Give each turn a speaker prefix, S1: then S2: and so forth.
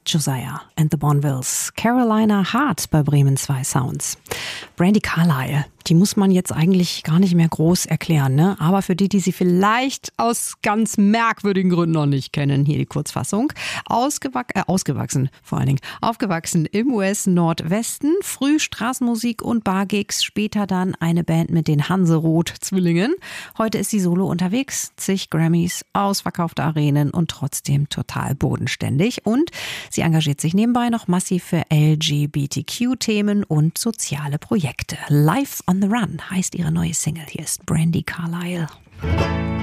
S1: Josiah and the Bonvilles, Carolina Hart bei Bremen 2 Sounds. Brandi Carlile, die muss man jetzt eigentlich gar nicht mehr groß erklären, ne? Aber für die sie vielleicht aus ganz merkwürdigen Gründen noch nicht kennen, hier die Kurzfassung. Ausgewachsen vor allen Dingen. Aufgewachsen im US-Nordwesten, früh Straßenmusik und Bargigs, später dann eine Band mit den Hanseroth-Zwillingen. Heute ist sie solo unterwegs, zig Grammys, ausverkaufte Arenen und trotzdem total bodenständig. Und sie engagiert sich nebenbei noch massiv für LGBTQ-Themen und soziale Projekte. Life on the Run heißt ihre neue Single. Hier ist Brandi Carlile.